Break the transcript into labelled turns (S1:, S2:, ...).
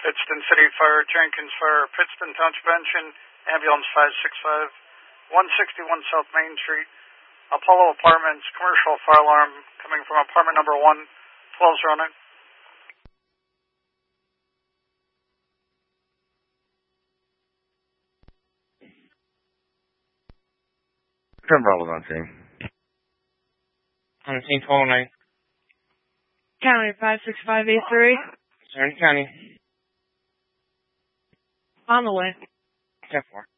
S1: Pittston City Fire, Jenkins Fire, Pittston Township Engine, Ambulance 565, 161 South Main Street, Apollo Apartments, commercial fire alarm coming from apartment number 1, 1209.
S2: 10 Bravo's on scene.
S3: On scene 1209.
S4: County 56583.
S3: Sarn County.
S4: On the way.
S3: 10-4.